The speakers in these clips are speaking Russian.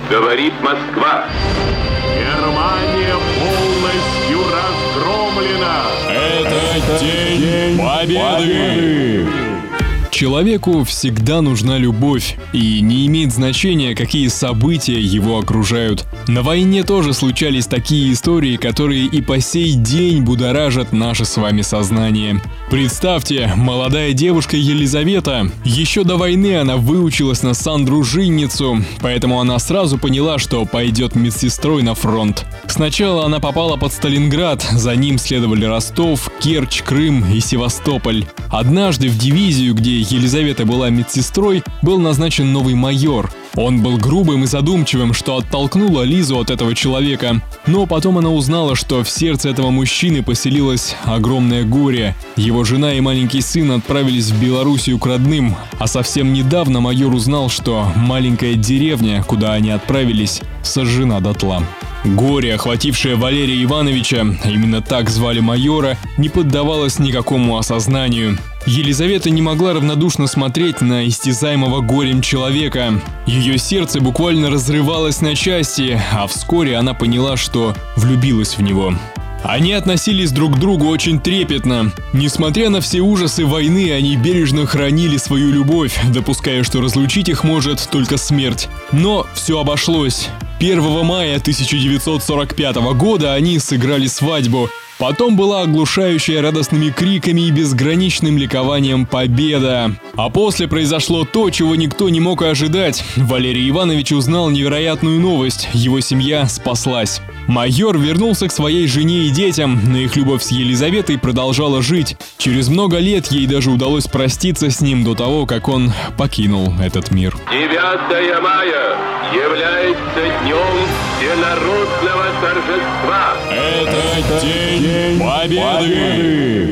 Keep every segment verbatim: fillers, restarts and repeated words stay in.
говорит Москва. Германия полностью разгромлена. Это день победы! Человеку всегда нужна любовь, и не имеет значения, какие события его окружают. На войне тоже случались такие истории, которые и по сей день будоражат наше с вами сознание. Представьте, молодая девушка Елизавета. Еще до войны она выучилась на сандружинницу, поэтому она сразу поняла, что пойдет медсестрой на фронт. Сначала она попала под Сталинград, за ним следовали Ростов, Керчь, Крым и Севастополь. Однажды в дивизию, где Елизавета была медсестрой, был назначен новый майор. Он был грубым и задумчивым, что оттолкнуло Лизу от этого человека. Но потом она узнала, что в сердце этого мужчины поселилось огромное горе. Его жена и маленький сын отправились в Белоруссию к родным, а совсем недавно майор узнал, что маленькая деревня, куда они отправились, сожжена дотла. Горе, охватившее Валерия Ивановича, именно так звали майора, не поддавалось никакому осознанию. Елизавета не могла равнодушно смотреть на истязаемого горем человека. Ее сердце буквально разрывалось на части, а вскоре она поняла, что влюбилась в него. Они относились друг к другу очень трепетно. Несмотря на все ужасы войны, они бережно хранили свою любовь, допуская, что разлучить их может только смерть. Но все обошлось. первого мая тысяча девятьсот сорок пятого года они сыграли свадьбу. Потом была оглушающая радостными криками и безграничным ликованием победа. А после произошло то, чего никто не мог ожидать. Валерий Иванович узнал невероятную новость. Его семья спаслась. Майор вернулся к своей жене и детям, но их любовь с Елизаветой продолжала жить. Через много лет ей даже удалось проститься с ним до того, как он покинул этот мир. девятого мая является днем всенародного торжества. Это день победы!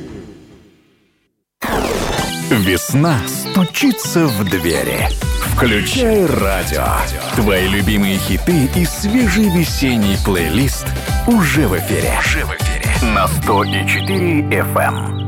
Весна стучится в двери. Включай радио. Твои любимые хиты и свежий весенний плейлист уже в эфире. Уже в эфире. На сто и четыре эф эм.